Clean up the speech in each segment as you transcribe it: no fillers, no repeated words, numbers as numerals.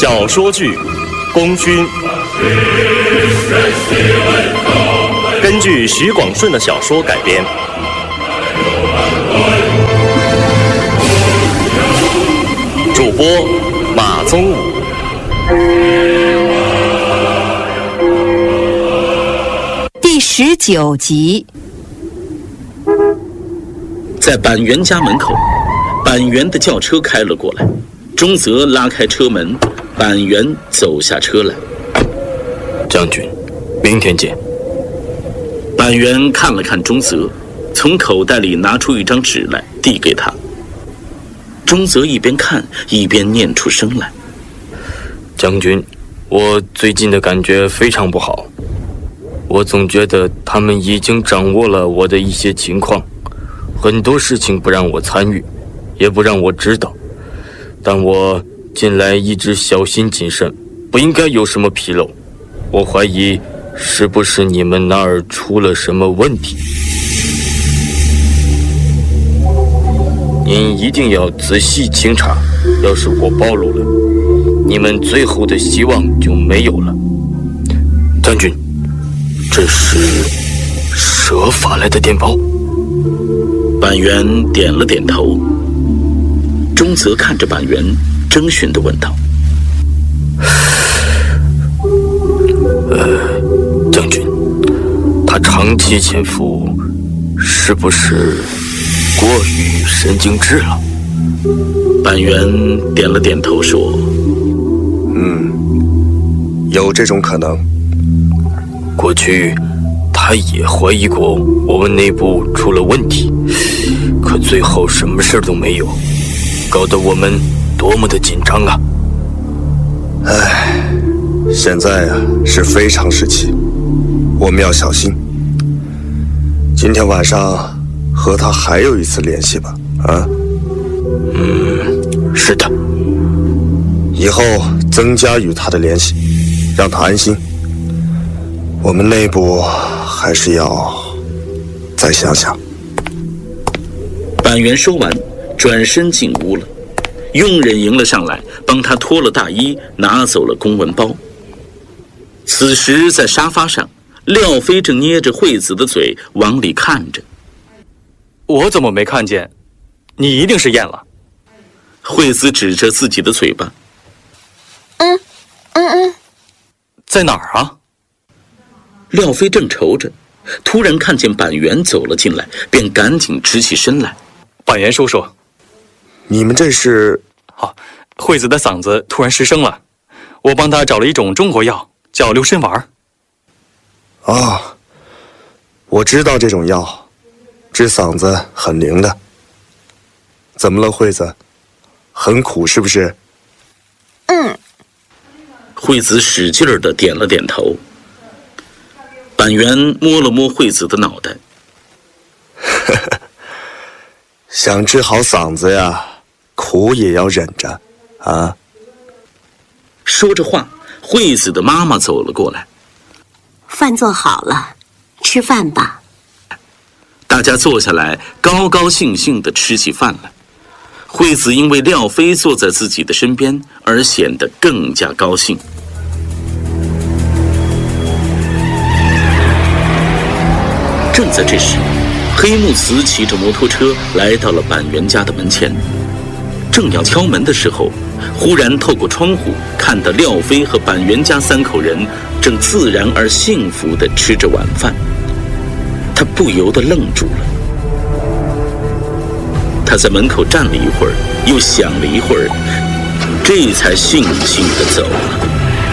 小说剧《功勋》，根据许广顺的小说改编。主播马宗武。 第19集。 在板垣家门口，板垣的轿车开了过来，中泽拉开车门，板垣走下车来。 将军，明天见。 板垣看了看中泽，从口袋里拿出一张纸来，递给他。中泽一边看一边念出声来： 将军，我最近的感觉非常不好，我总觉得他们已经掌握了我的一些情况，很多事情不让我参与，也不让我知道，但我近来一直小心谨慎，不应该有什么纰漏。我怀疑是不是你们那儿出了什么问题？您一定要仔细清查，要是我暴露了，你们最后的希望就没有了。将军，这是蛇发来的电报。 板垣点了点头。中泽看着板垣，征询地问道： 将军，他长期潜伏，是不是过于神经质了？ 板垣点了点头说： 有这种可能。 过去他也怀疑过我们内部出了问题，可最后什么事都没有，搞得我们多么的紧张啊！ 现在是非常时期，我们要小心。今天晚上和他还有一次联系吧， 是的。 以后增加与他的联系，让他安心。我们内部还是要再想想。 板垣说完，转身进屋了。佣人迎了上来，帮他脱了大衣，拿走了公文包。此时在沙发上，廖飞正捏着惠子的嘴往里看着。 我怎么没看见？你一定是验了。 惠子指着自己的嘴巴。 在哪儿啊？ 廖飞正愁着，突然看见板垣走了进来，便赶紧直起身来。 板垣叔叔， 你们这是？ 惠子的嗓子突然失声了，我帮她找了一种中国药，叫溜参丸。 我知道这种药，治嗓子很灵的。怎么了，惠子？很苦是不是？ 惠子使劲儿地点了点头。板垣摸了摸惠子的脑袋。 想治好嗓子呀，苦也要忍着啊。 说着话，惠子的妈妈走了过来。 饭做好了，吃饭吧。 大家坐下来，高高兴兴地吃起饭来。惠子因为廖飞坐在自己的身边而显得更加高兴。正在这时，黑木慈骑着摩托车来到了板垣家的门前。正要敲门的时候，忽然透过窗户看到廖飞和板垣家3口人正自然而幸福地吃着晚饭。他不由得愣住了。他在门口站了一会儿，又想了一会儿，这才悻悻地走了。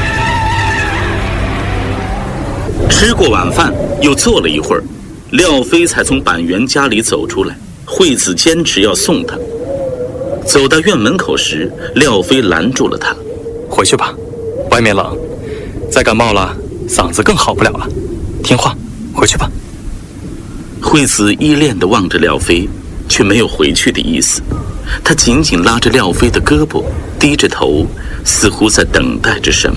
吃过晚饭，又坐了一会儿，廖飞才从板垣家里走出来。惠子坚持要送他。走到院门口时，廖飞拦住了他： 回去吧，外面冷，再感冒了，嗓子更好不了了。听话，回去吧。 惠子依恋地望着廖飞，却没有回去的意思。他紧紧拉着廖飞的胳膊，低着头，似乎在等待着什么。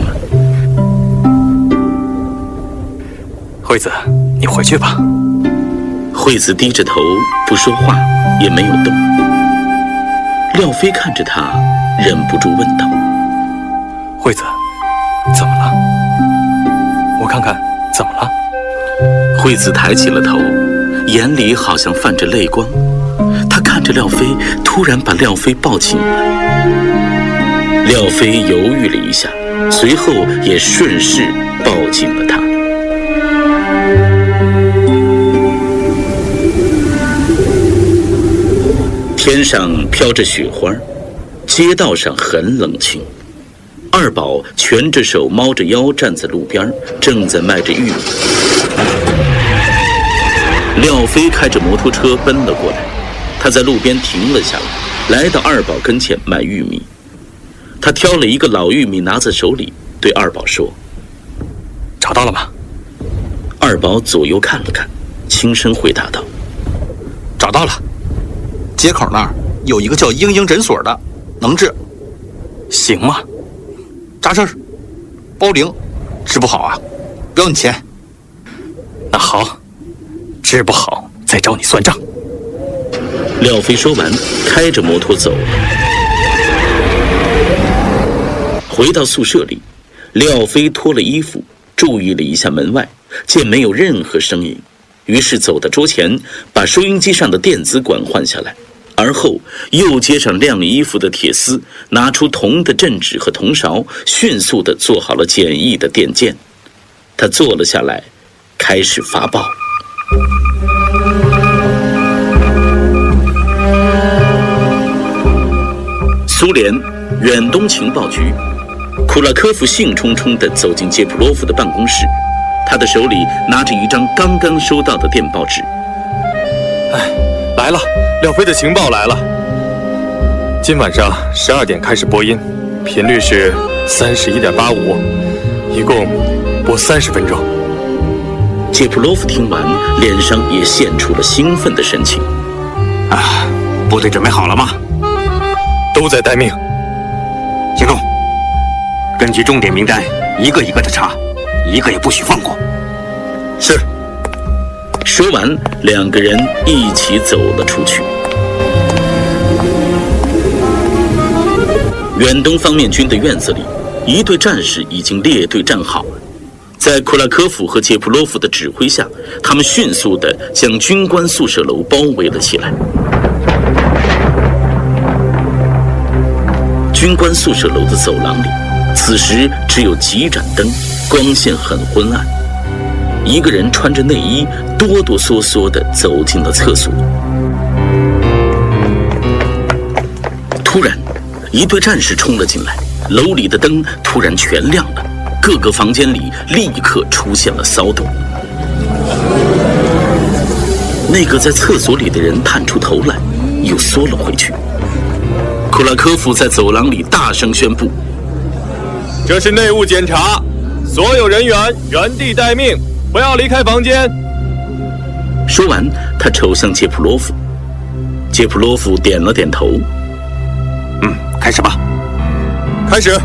惠子，你回去吧。 惠子低着头不说话，也没有动。廖飞看着他，忍不住问道： 惠子，怎么了？我看看，怎么了？ 惠子抬起了头，眼里好像泛着泪光。她看着廖飞，突然把廖飞抱紧了。廖飞犹豫了一下，随后也顺势抱紧了她。天上飘着雪花，街道上很冷清。二宝蜷着手，猫着腰站在路边，正在卖着玉米。廖飞开着摩托车奔了过来，他在路边停了下来，来到二宝跟前买玉米。他挑了一个老玉米拿在手里，对二宝说：“ 找到了吗？” 二宝左右看了看，轻声回答道：“ 找到了。 街口那儿有一个叫英诊所的，能治。 行吗？ 扎事儿，包灵，治不好啊，不要你钱。 那好，治不好再找你算账。” 廖飞说完，开着摩托走了。回到宿舍里，廖飞脱了衣服，注意了一下门外，见没有任何声音，于是走到桌前，把收音机上的电子管换下来，而后又接上晾衣服的铁丝，拿出铜的镇纸和铜勺，迅速地做好了简易的电键。他坐了下来，开始发报。苏联远东情报局，库拉科夫兴冲冲地走进杰普洛夫的办公室，他的手里拿着一张刚刚收到的电报纸。 来了，廖飞的情报来了。今晚上12点开始播音，频率是31.85，一共播30分钟。 杰普洛夫听完，脸上也现出了兴奋的神情。 部队准备好了吗？ 都在待命。 行动！根据重点名单，一个一个的查，一个也不许放过。 是。 说完，两个人一起走了出去。远东方面军的院子里，一队战士已经列队站好了。在库拉科夫和杰普洛夫的指挥下，他们迅速地将军官宿舍楼包围了起来。军官宿舍楼的走廊里，此时只有几盏灯，光线很昏暗。一个人穿着内衣，哆哆嗦嗦地走进了厕所。突然，一队战士冲了进来，楼里的灯突然全亮了，各个房间里立刻出现了骚动。那个在厕所里的人探出头来，又缩了回去。库拉科夫在走廊里大声宣布：“ 这是内务检查，所有人员原地待命，不要离开房间。” 说完，他瞅向杰普洛夫。杰普洛夫点了点头。 开始吧。 开始。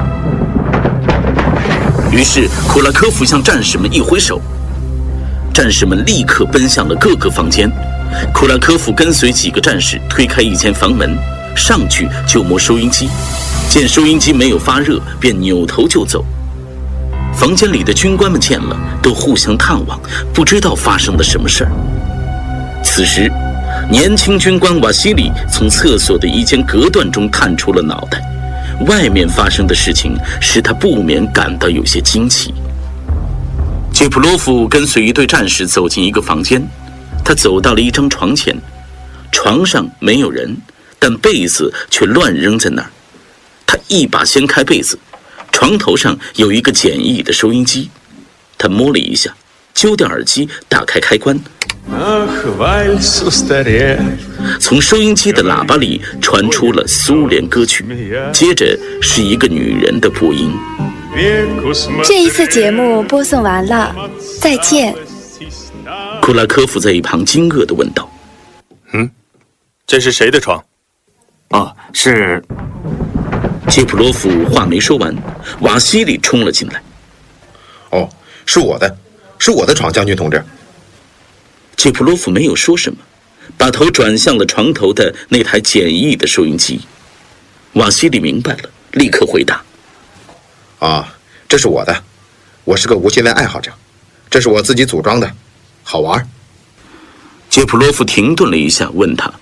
于是库拉科夫向战士们一挥手，战士们立刻奔向了各个房间。库拉科夫跟随几个战士推开一间房门，上去就摸收音机，见收音机没有发热，便扭头就走。房间里的军官们见了，都互相探望，不知道发生了什么事儿。此时，年轻军官瓦西里从厕所的一间隔断中探出了脑袋，外面发生的事情使他不免感到有些惊奇。杰普洛夫跟随一队战士走进一个房间，他走到了一张床前，床上没有人，但被子却乱扔在那儿。他一把掀开被子，床头上有一个简易的收音机，他摸了一下，揪掉耳机，打开开关。从收音机的喇叭里传出了苏联歌曲，接着是一个女人的播音。 这一次节目播送完了，再见。 库拉科夫在一旁惊愕地问道：“ 这是谁的床？” 是。 杰普洛夫话没说完，瓦西里冲了进来。 是我的床，将军同志。 杰普洛夫没有说什么，把头转向了床头的那台简易的收音机。瓦西里明白了，立刻回答：“ 啊，这是我的，我是个无线电爱好者，这是我自己组装的，好玩。 杰普洛夫停顿了一下，问他：“